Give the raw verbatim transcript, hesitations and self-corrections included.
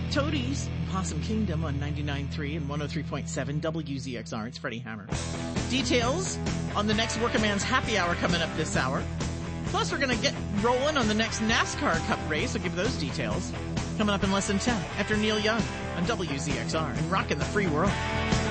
Toadies, Possum Kingdom on ninety-nine point three and one oh three point seven W Z X R. It's Freddie Hammer. Details on the next Working Man's Happy Hour coming up this hour. Plus, we're going to get rolling on the next NASCAR Cup race. I'll give you those details coming up in less than ten after Neil Young on W Z X R and rocking the free world.